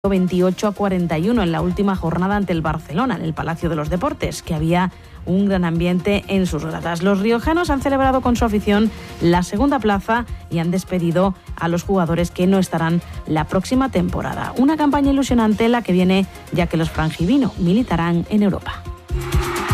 28-41 en la última jornada ante el Barcelona, en el Palacio de los Deportes, que había un gran ambiente en sus gradas. Los riojanos han celebrado con su afición la segunda plaza y han despedido a los jugadores que no estarán la próxima temporada. Una campaña ilusionante la que viene, ya que los frangivino militarán en Europa.